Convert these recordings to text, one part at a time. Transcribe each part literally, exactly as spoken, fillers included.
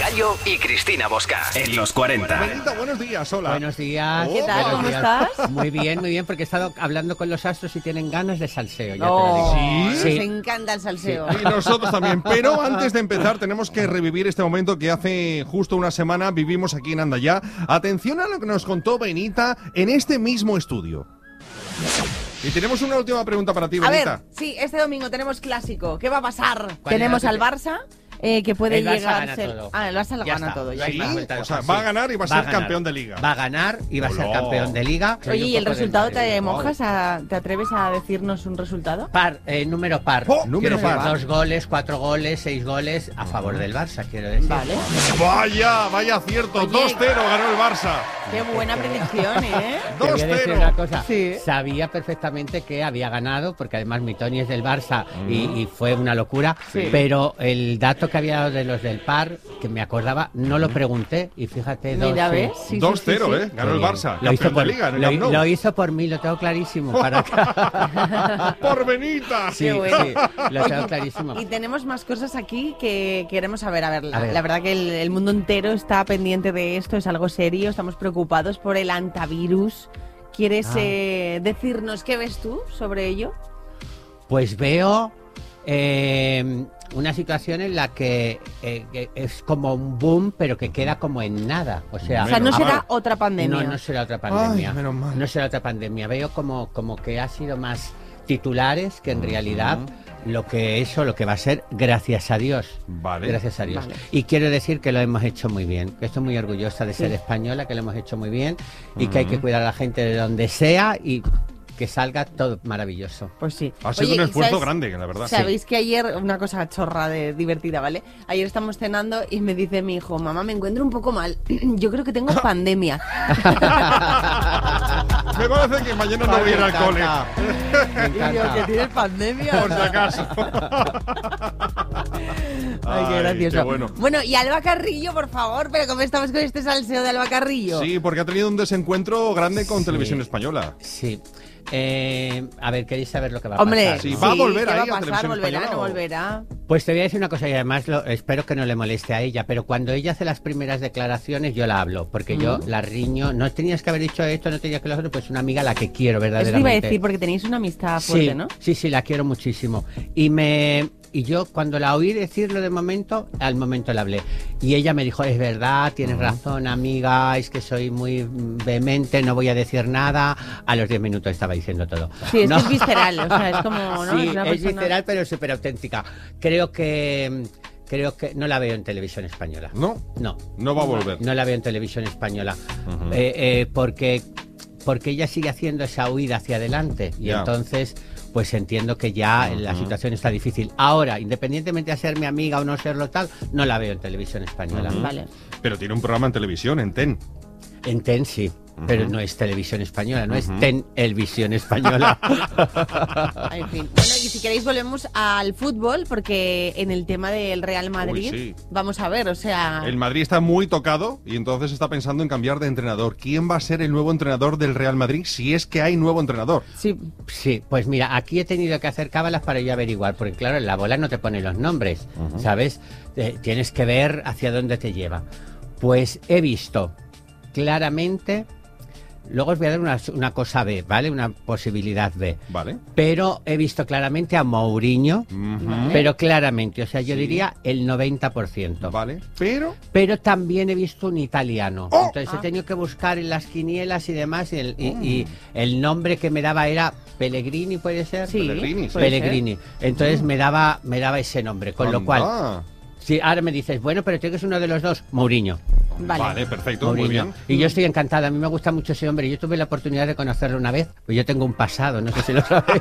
Gallo y Cristina Bosca en los cuarenta. Benita, buenos días, hola. Buenos días. ¿Qué tal? Buenos ¿Cómo días. estás? Muy bien, muy bien, porque he estado hablando con los astros y tienen ganas de salseo, ya Oh, te lo digo. ¿Sí? Sí. Nos encanta el salseo. Y nosotros también. Pero antes de empezar, tenemos que revivir este momento que hace justo una semana vivimos aquí en Andayá. Atención a lo que nos contó Benita en este mismo estudio. Y tenemos una última pregunta para ti, A Benita. ver, sí, este domingo tenemos clásico. ¿Qué va a pasar? ¿Cuál Tenemos era al el que Barça, eh, que puede El Barça llegar gana ser... todo. Ah, el Barça lo Ya gana está, todo. no Ya hay Sí, está. más vuelta de o sea, hoja, va sí. a ganar y va a Va ser ganar. campeón de liga. Va a ganar y va a ser Hola. campeón de liga. Oye, ¿y el Soy un resultado poco del te Madrid. mojas? A, ¿Te atreves a decirnos un resultado? Par, eh, número par. Oh, número Quiero decir, par. Dos goles, cuatro goles, seis goles a favor del Barça, quiero decir. Vale. Vaya, vaya acierto. Oye. dos cero ganó el Barça. Qué buena predicción, ¿eh? Te voy dos a decir cero. una cosa. Sí. Sabía perfectamente que había ganado, porque además mi Tony es del Barça y, y fue una locura. Sí. Pero el dato que había dado de los del par, que me acordaba, no lo pregunté. Y fíjate, dos, Mira, sí. ¿ves? Sí, sí, dos sí, cero, sí. ¿eh? Ganó el Sí. Barça. Lo hizo, Campeón por, de liga en el lo, Camp Nou. lo hizo por mí, lo tengo clarísimo. Para acá. Por Benita. Sí, Qué bueno. sí, lo tengo clarísimo. Y tenemos más cosas aquí que queremos saber. A ver, la, A ver. la verdad que el, el mundo entero está pendiente de esto, es algo serio, estamos preocupados por el antivirus. ¿Quieres Ah. eh, decirnos qué ves tú sobre ello? Pues veo eh, una situación en la que, eh, que es como un boom, pero que queda como en nada. O sea, O sea, no Menos será mal. otra pandemia. No, no será otra pandemia. Ay, menos mal. No será otra pandemia. Veo como, como que ha sido más titulares que en realidad lo que eso, lo que va a ser, gracias a Dios. Vale. Gracias a Dios. Vale. Y quiero decir que lo hemos hecho muy bien. Que estoy muy orgullosa de ser Sí. española, que lo hemos hecho muy bien y que hay que cuidar a la gente de donde sea y que salga todo maravilloso. Pues sí. Ha sido Oye, un ¿y esfuerzo sabes- grande, la verdad. Sabéis que ayer, una cosa chorra de divertida, ¿vale? Ayer estamos cenando y me dice mi hijo, mamá, me encuentro un poco mal. Yo creo que tengo pandemia. Me parece que mañana no voy a ir al cole. Me Y yo, encanta. ¿que tienes pandemia? Por si acaso. Ay, qué Ay, gracioso. qué bueno. Bueno, y Alba Carrillo, por favor, pero ¿cómo estamos con este salseo de Alba Carrillo? Sí, porque ha tenido un desencuentro grande con Sí. Televisión Española. Sí. Eh, a ver, ¿queréis saber lo que va a Hombre, pasar? Sí, ¿no? ¿va a volver ¿qué ahí va a a pasar? Televisión ¿Volverá, Española no o- volverá? Pues te voy a decir una cosa y además lo, espero que no le moleste a ella, pero cuando ella hace las primeras declaraciones yo la hablo, porque yo la riño, no tenías que haber dicho esto, no tenías que lo otro, pues una amiga a la que quiero Eso te iba a verdaderamente. decir, porque tenéis una amistad fuerte, sí, ¿no? sí, sí, la quiero muchísimo. Y me y yo cuando la oí decirlo de momento, al momento le hablé. Y ella me dijo, es verdad, tienes razón, amiga, es que soy muy mm, vehemente, no voy a decir nada. A los diez minutos estaba diciendo todo. Sí, es No. que es visceral, o sea, es como, ¿no? Sí, una es persona- visceral, pero súper auténtica. Creo que creo que no la veo en televisión española. ¿No? No, No va a volver. no la veo en televisión española. Eh, eh, porque, porque ella sigue haciendo esa huida hacia adelante. Y Ya. entonces, pues entiendo que ya la situación está difícil. Ahora, independientemente de ser mi amiga o no serlo tal, no la veo en televisión española. Vale. Pero tiene un programa en televisión, en Ten. En Ten sí, pero no es televisión española, no es Ten Elvisión española. En fin. Bueno, y si queréis volvemos al fútbol, porque en el tema del Real Madrid, sí. vamos a ver, o sea... El Madrid está muy tocado y entonces está pensando en cambiar de entrenador. ¿Quién va a ser el nuevo entrenador del Real Madrid si es que hay nuevo entrenador? Sí, Sí, pues mira, aquí he tenido que hacer cábalas para yo averiguar, porque claro, en la bola no te pone los nombres, ¿sabes? Eh, tienes que ver hacia dónde te lleva. Pues he visto claramente, luego os voy a dar una, una cosa B, ¿vale? Una posibilidad B. ¿Vale? Pero he visto claramente a Mourinho, Ujú. pero claramente, o sea, yo Sí. diría el noventa por ciento. Vale. Pero... Pero también he visto un italiano. ¡Oh! Entonces he Ah. tenido que buscar en las quinielas y demás. Y el, y- y el nombre que me daba era Pellegrini, ¿puede ser? sí. Pellegrini, sí. puede ser. Pellegrini. Entonces me daba me daba ese nombre. Con lo cual, Anda. si ahora me dices, bueno, pero tienes uno de los dos, Mourinho. Vale. Vale, perfecto, muy Mourinho. bien. Y yo estoy encantada. A mí me gusta mucho ese hombre. Yo tuve la oportunidad de conocerlo una vez. Pues yo tengo un pasado, no sé si lo sabéis.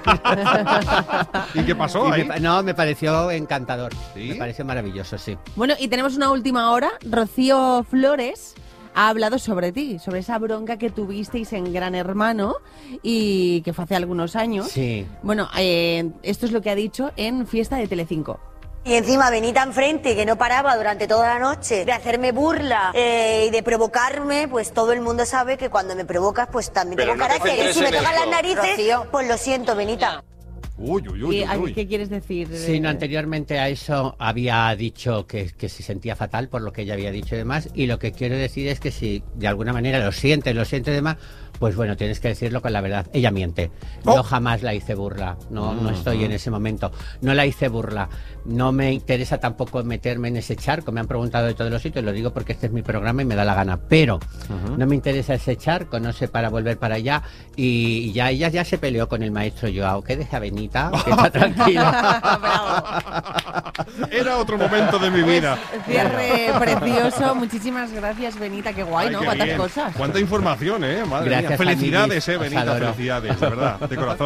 ¿Y qué pasó Y ahí? me pa- no, me pareció encantador. ¿Sí? Me pareció maravilloso, sí. Bueno, y tenemos una última hora. Rocío Flores ha hablado sobre ti, sobre esa bronca que tuvisteis en Gran Hermano y que fue hace algunos años. Sí. Bueno, eh, esto es lo que ha dicho en Fiesta de Telecinco. Y encima Benita enfrente, que no paraba durante toda la noche de hacerme burla eh, y de provocarme, pues todo el mundo sabe que cuando me provocas, pues también Pero tengo no te carácter. Y centres si me en tocan las esto. narices, Rocío. pues lo siento, Benita. Uy, uy, uy, ¿Y uy, a- uy. ¿Qué quieres decir? Sí, no, Eh, anteriormente a eso había dicho que, que se sentía fatal por lo que ella había dicho y demás, y lo que quiero decir es que si de alguna manera lo sientes, lo sientes y demás, pues bueno, tienes que decirlo con la verdad. Ella miente. Oh. Yo jamás la hice burla, no, no estoy en ese momento. No la hice burla. No me interesa tampoco meterme en ese charco. Me han preguntado de todos los sitios, lo digo porque este es mi programa y me da la gana. Pero no me interesa ese charco, no sé para volver para allá. Y ya ella ya se peleó con el maestro Joao. Que deja Benita, que está tranquila. Bravo. Era otro momento de mi vida. Pues, cierre precioso. Muchísimas gracias, Benita. Qué guay, Ay, ¿no? qué Cuántas bien. cosas. Cuánta información, ¿eh? Madre Gracias, mía. Felicidades, familias. eh, Os Benita. adoro. Felicidades, de verdad, de corazón.